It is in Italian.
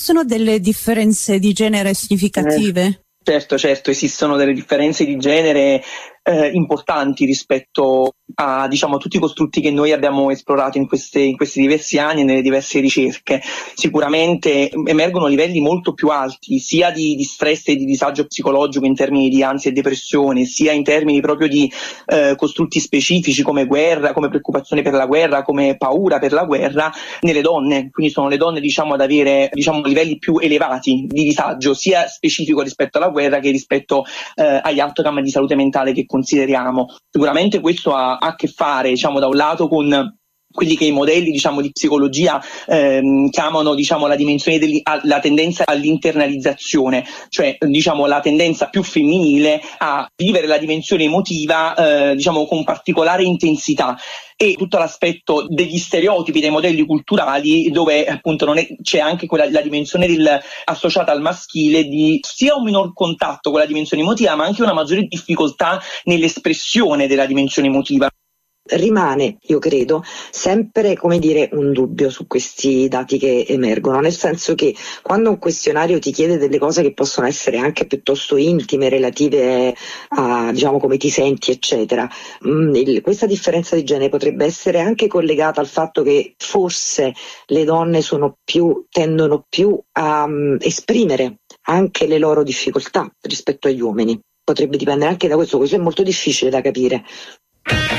Sono delle differenze di genere significative? Certo, esistono delle differenze di genere importanti rispetto a tutti i costrutti che noi abbiamo esplorato in questi diversi anni e nelle diverse ricerche. Sicuramente emergono livelli molto più alti sia di stress e di disagio psicologico in termini di ansia e depressione, sia in termini proprio di costrutti specifici come guerra, come preoccupazione per la guerra, come paura per la guerra nelle donne. Quindi sono le donne ad avere livelli più elevati di disagio sia specifico rispetto alla guerra che rispetto agli outcome di salute mentale che consideriamo. Sicuramente questo ha a che fare da un lato con quelli che i modelli di psicologia chiamano la dimensione la tendenza all'internalizzazione, cioè la tendenza più femminile a vivere la dimensione emotiva con particolare intensità, e tutto l'aspetto degli stereotipi, dei modelli culturali, dove appunto c'è anche la dimensione associata al maschile di sia un minor contatto con la dimensione emotiva, ma anche una maggiore difficoltà nell'espressione della dimensione emotiva. Rimane, io credo, sempre un dubbio su questi dati che emergono, nel senso che quando un questionario ti chiede delle cose che possono essere anche piuttosto intime, relative a come ti senti, eccetera, questa differenza di genere potrebbe essere anche collegata al fatto che forse le donne tendono più a esprimere anche le loro difficoltà rispetto agli uomini. Potrebbe dipendere anche da questo è molto difficile da capire.